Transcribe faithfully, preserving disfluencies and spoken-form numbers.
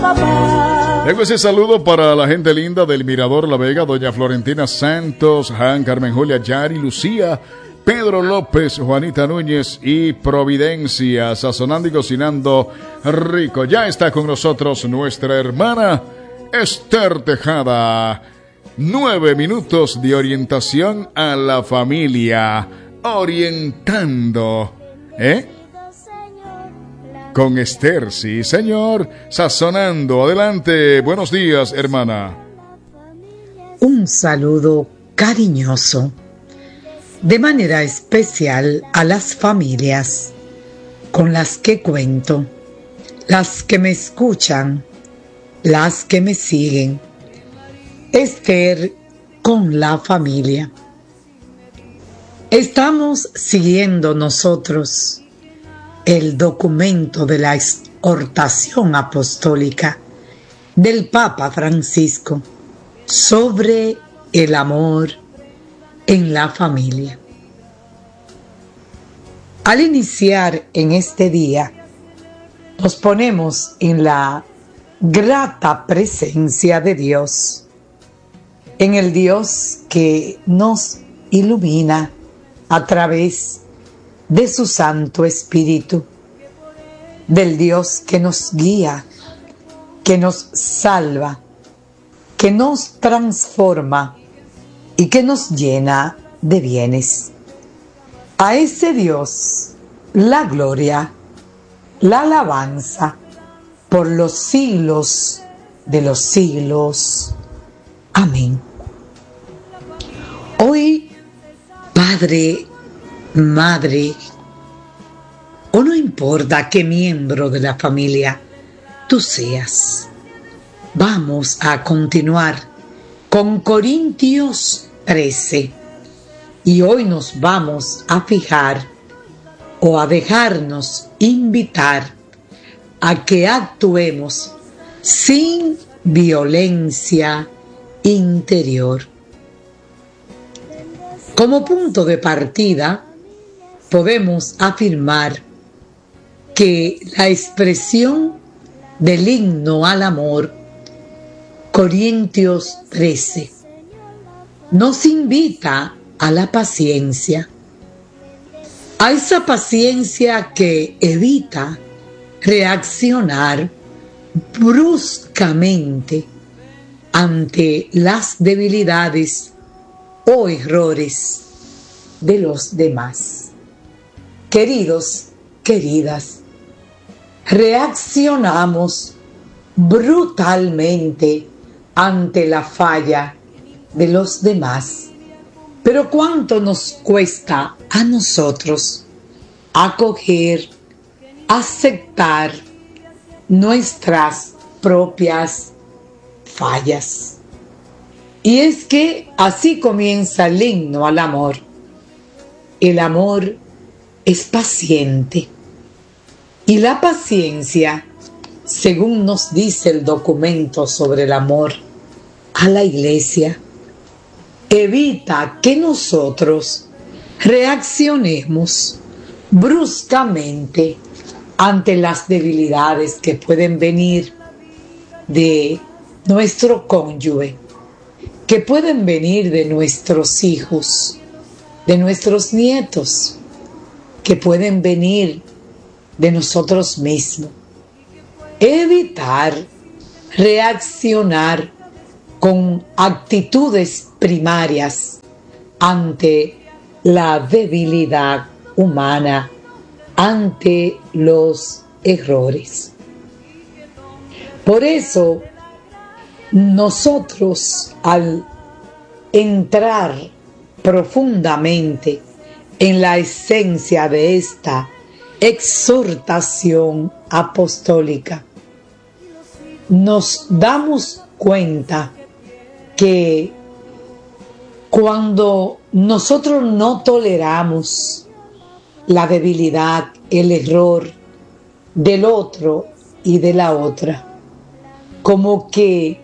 Tengo ese saludo para la gente linda del Mirador La Vega, doña Florentina Santos, Han, Carmen Julia, Yari, Lucía, Pedro López, Juanita Núñez y Providencia, sazonando y cocinando rico. Ya está con nosotros nuestra hermana Esther Tejada. Nueve minutos de orientación a la familia. Orientando, ¿eh? Con Esther, sí señor, sazonando. Adelante, buenos días, hermana. Un saludo cariñoso, de manera especial a las familias con las que cuento, las que me escuchan, las que me siguen. Esther con la familia. Estamos siguiendo nosotros el documento de la exhortación apostólica del Papa Francisco sobre el amor en la familia. Al iniciar en este día, nos ponemos en la grata presencia de Dios, en el Dios que nos ilumina a través de su Santo Espíritu, del Dios que nos guía, que nos salva, que nos transforma y que nos llena de bienes. A ese Dios la gloria, la alabanza por los siglos de los siglos. Amén. Hoy, Padre, Madre, o no importa qué miembro de la familia tú seas, vamos a continuar con Corintios trece y hoy nos vamos a fijar o a dejarnos invitar a que actuemos sin violencia interior. Como punto de partida, podemos afirmar que la expresión del himno al amor, Corintios trece, nos invita a la paciencia, a esa paciencia que evita reaccionar bruscamente ante las debilidades o errores de los demás. Queridos, queridas, reaccionamos brutalmente ante la falla de los demás, pero ¿cuánto nos cuesta a nosotros acoger, aceptar nuestras propias fallas? Y es que así comienza el himno al amor. El amor es paciente. Y la paciencia, según nos dice el documento sobre el amor a la Iglesia, evita que nosotros reaccionemos bruscamente ante las debilidades que pueden venir de nuestro cónyuge, que pueden venir de nuestros hijos, de nuestros nietos, que pueden venir de nosotros mismos. Evitar reaccionar con actitudes primarias ante la debilidad humana, ante los errores. Por eso, nosotros al entrar profundamente en la esencia de esta exhortación apostólica, nos damos cuenta que cuando nosotros no toleramos la debilidad, el error del otro y de la otra, como que